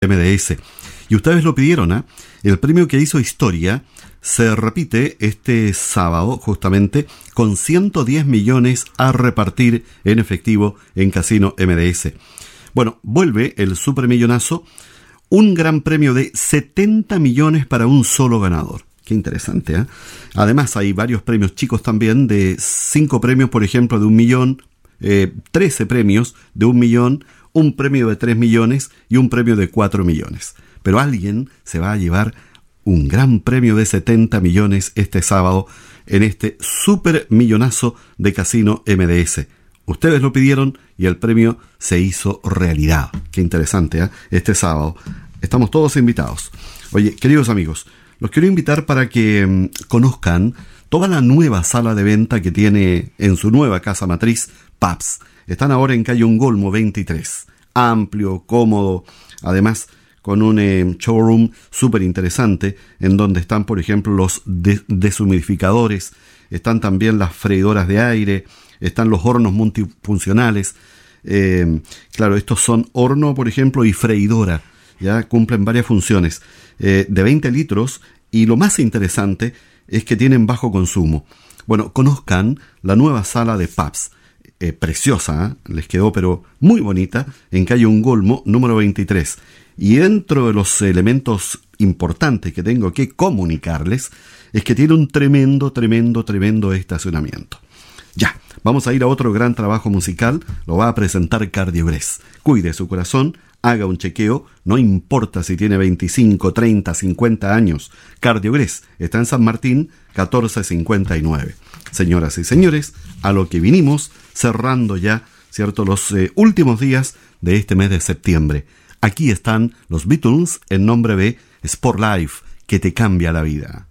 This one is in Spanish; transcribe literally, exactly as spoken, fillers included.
M D S. Y ustedes lo pidieron, ¿eh? El premio que hizo historia se repite este sábado, justamente, con ciento diez millones a repartir en efectivo en Casino M D S. Bueno, vuelve el supermillonazo, un gran premio de setenta millones para un solo ganador. Qué interesante, ¿eh? Además, hay varios premios chicos también, de cinco premios, por ejemplo, de un millón, eh, trece premios de un millón, un premio de tres millones y un premio de cuatro millones. Pero alguien se va a llevar un gran premio de setenta millones este sábado en este super millonazo de Casino M D S. Ustedes lo pidieron y el premio se hizo realidad. Qué interesante, ¿eh? Este sábado. Estamos todos invitados. Oye, queridos amigos, los quiero invitar para que mmm, conozcan toda la nueva sala de venta que tiene en su nueva casa matriz, Pabst. Están ahora en calle Ongolmo veintitrés. Amplio, cómodo, además con un eh, showroom súper interesante, en donde están, por ejemplo, los de- deshumidificadores, están también las freidoras de aire, están los hornos multifuncionales. Eh, claro, estos son horno, por ejemplo, y freidora, ya cumplen varias funciones, eh, de veinte litros, y lo más interesante es que tienen bajo consumo. Bueno, conozcan la nueva sala de Pabst. Eh, preciosa, ¿eh? Les quedó pero muy bonita, en calle Ongolmo, número veintitrés. Y dentro de los elementos importantes que tengo que comunicarles, es que tiene un tremendo, tremendo, tremendo estacionamiento. Ya, vamos a ir a otro gran trabajo musical, lo va a presentar Cardiogrés. Cuide su corazón, haga un chequeo, no importa si tiene veinticinco, treinta, cincuenta años. Cardiogrés está en San Martín, catorce cincuenta y nueve. Señoras y señores, a lo que vinimos, cerrando ya, ¿cierto?, los eh, últimos días de este mes de septiembre. Aquí están los Beatles en nombre de Sport Life, que te cambia la vida.